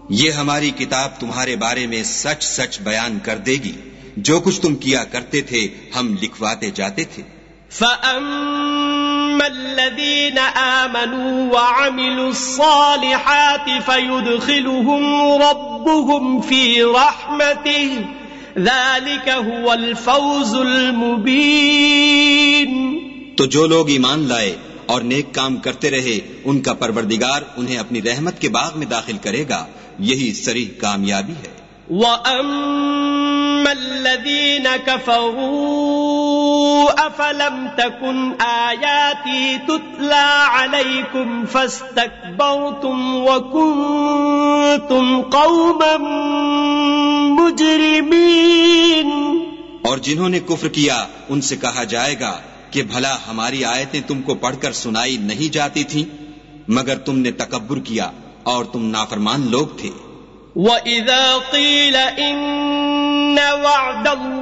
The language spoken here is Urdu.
یہ ہماری کتاب تمہارے بارے میں سچ سچ بیان کر دے گی، جو کچھ تم کیا کرتے تھے ہم لکھواتے جاتے تھے۔ فَأَمَّا الَّذِينَ آمَنُوا وَعَمِلُوا الصَّالِحَاتِ فَيُدْخِلُهُمْ رَبُّهُمْ فِي رَحْمَتِهِ ذَلِكَ هُوَ الْفَوْزُ الْمُبِينُ۔ تو جو لوگ ایمان لائے اور نیک کام کرتے رہے ان کا پروردگار انہیں اپنی رحمت کے باغ میں داخل کرے گا، یہی صریح کامیابی ہے۔ وَأَمَّا الَّذِينَ كَفَرُوا أَفَلَمْ تَكُنْ آيَاتِي تُتْلَى عَلَيْكُمْ فَاسْتَكْبَرْتُمْ وَكُنْتُمْ قَوْمًا مُجْرِمِينَ۔ اور جنہوں نے کفر کیا ان سے کہا جائے گا کہ بھلا ہماری آیتیں تم کو پڑھ کر سنائی نہیں جاتی تھیں، مگر تم نے تکبر کیا اور تم نافرمان لوگ تھے۔ وَإِذَا قِيلَ إِنَّ وَعْدَ